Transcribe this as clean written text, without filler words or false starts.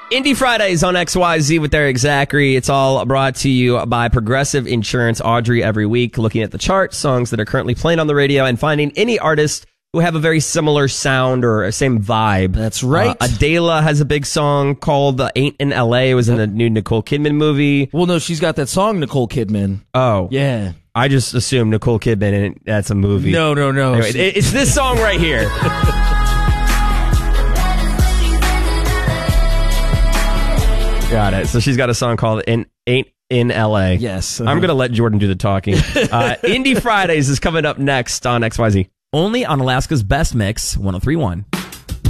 Indie Fridays on XYZ with Eric Zachary. It's all brought to you by Progressive Insurance. Audrey every week looking at the chart, songs that are currently playing on the radio, and finding any artist who have a very similar sound or same vibe. That's right. Adele has a big song called Ain't in L.A. It was in the new Nicole Kidman movie. Well, no, she's got that song, Nicole Kidman. Oh. Yeah. I just assumed Nicole Kidman, and that's a movie. No. Anyway, it's this song right here. Got it. So she's got a song called Ain't in L.A. Yes. I'm going to let Jordan do the talking. Indie Fridays is coming up next on XYZ. Only on Alaska's Best Mix, 103.1.